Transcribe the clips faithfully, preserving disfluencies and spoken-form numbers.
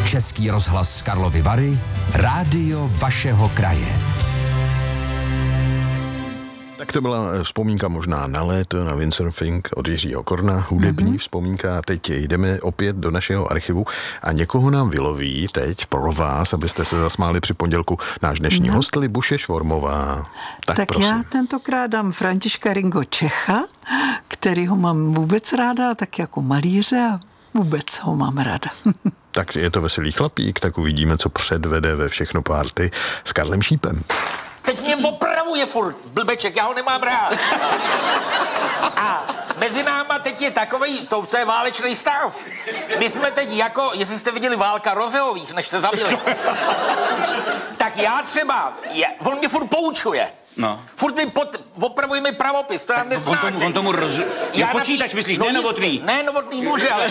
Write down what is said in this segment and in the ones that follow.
Český rozhlas Karlovy Vary, rádio vašeho kraje. Tak to byla vzpomínka možná na léto, na windsurfing od Jiřího Korna, hudební mm-hmm. vzpomínka. Teď jdeme opět do našeho archivu a někoho nám vyloví teď pro vás, abyste se zasmáli při pondělku, náš dnešní no. host Libuše Švormová. Tak, tak já tentokrát dám Františka Ringo Čecha, který ho mám vůbec ráda, tak jako malíře a vůbec ho mám ráda. Tak je to veselý chlapík, tak uvidíme, co předvede ve Všechno party s Karlem Šípem. Teď mě opravuje furt blbeček, já ho nemám rád. A mezi náma teď je takovej, to, to je válečný stav. My jsme teď jako, jestli jste viděli Válka Rozeových, než se zabili. Tak já třeba, je, on mě furt poučuje. No. Furt mi pod, opravuje mi pravopis, to já nesnáším. On tomu, on tomu roz... Já počítač myslíš, no ne Novotný. Ne Novotný může, ale...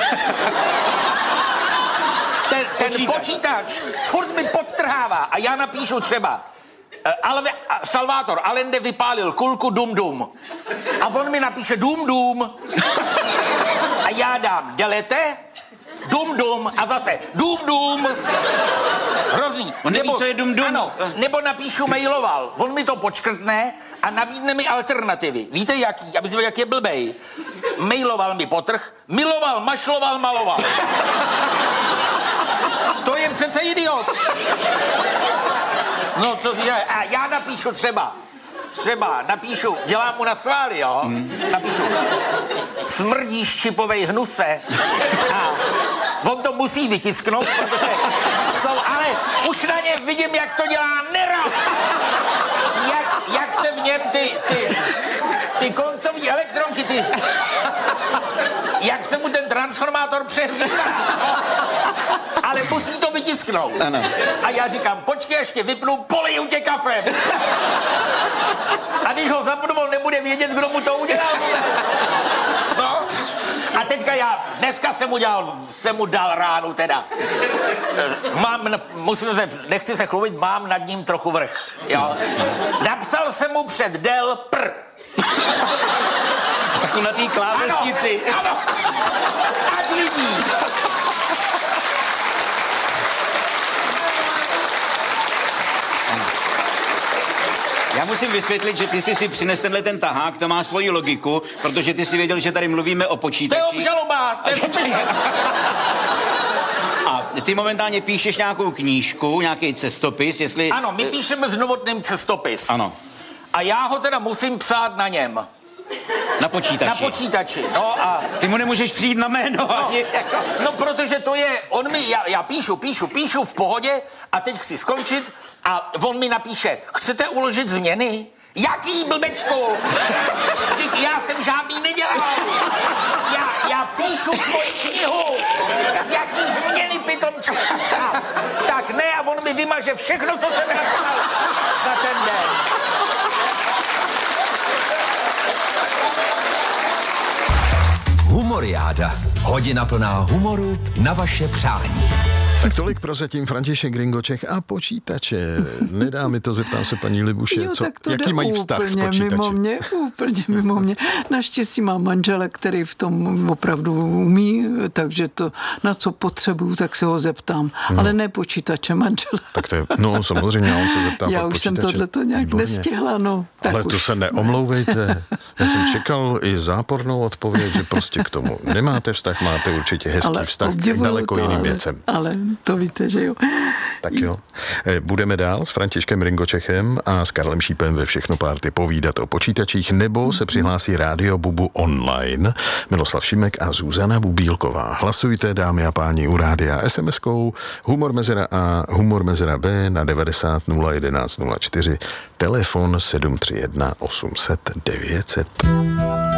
Ten, ten počítač. počítač furt mi podtrhává a já napíšu třeba Alve, Salvator Allende vypálil kulku dum dum. A on mi napíše dum dum. A já dám delete, dum dum a zase dum dum. Hrozný. On neví, co je dum dum. Ano, nebo napíšu mailoval. On mi to počkrtne a nabídne mi alternativy. Víte jaký? Aby si jak je blbej. Mailoval mi potrh, miloval, mašloval, maloval. To je přece idiot. No, co říká, a já napíšu třeba, třeba napíšu, dělám mu na schvály, jo, mm. napíšu, smrdíš čipovej hnuse a on to musí vytisknout, protože jsou, ale už na ně vidím, jak to dělá nerad, jak, jak se v něm ty, ty, ty koncový elektronky, ty, jak se mu ten transformátor přehřívá, ale musí to vytisknout. Ano. A já říkám, počkej, ještě vypnu, poliju tě kafem. A když ho zapnu, on nebude vědět, kdo mu to udělal. No. A teďka já, dneska jsem mu, dělal, jsem mu dal ránu teda. Mám, musím se, nechci se chlubit, mám nad ním trochu vrch. Jo. Napsal jsem mu před del pr. Jako na té klávesnici. Ano, ano. Ať vidí. Já musím vysvětlit, že ty jsi si přines tenhle ten tahák, to má svoji logiku, protože ty si věděl, že tady mluvíme o počítači. To je obžaloba, to je A ty momentálně píšeš nějakou knížku, nějaký cestopis, jestli... Ano, my píšeme s Novotným cestopis. Ano. A já ho teda musím psát na něm. Na počítači. Na počítači, no a... Ty mu nemůžeš přijít na jméno. No, ani, jako... no protože to je, on mi, já, já píšu, píšu, píšu v pohodě a teď chci skončit a on mi napíše, chcete uložit změny? Jaký blbečku? Dík, já jsem žádný nedělal. Já, já píšu svoji knihu. Jaký změny, pitomčka? Tak ne, a on mi vymaže všechno, co jsem napsal za ten den. Humoriáda. Hodina plná humoru na vaše přání. Tak tolik prozatím František Ringo Čech a počítače. Nedá mi to, zeptám se paní Libuše, jo, co, to jaký mají vztah s počítači? Mimo mě, úplně mimo mě. Naštěstí mám manžela, který v tom opravdu umí, takže to, na co potřebuju, tak se ho zeptám. No. Ale ne počítače, manžela. Tak to je, no samozřejmě, on se zeptá. Já už počítače. Jsem tohleto nějak Výborně. Nestihla, no. Ale už. to se neomlouvejte. Já jsem čekal i zápornou odpověď, že prostě k tomu nemáte vztah, máte určitě hezký ale vztah k daleko to, jiným ale, věcem. Ale to víte, že jo. Tak jo. Budeme dál s Františkem Ringo Čechem a s Karlem Šípem ve Všechno party povídat o počítačích, nebo se přihlásí Rádio Bubu online Miloslav Šimek a Zuzana Bubílková. Hlasujte, dámy a páni, u rádia es em eskou Humor Mezera A, Humor Mezera B na devadesát nula jedenáct nula čtyři, telefon sedm tři jedna osm set devět set.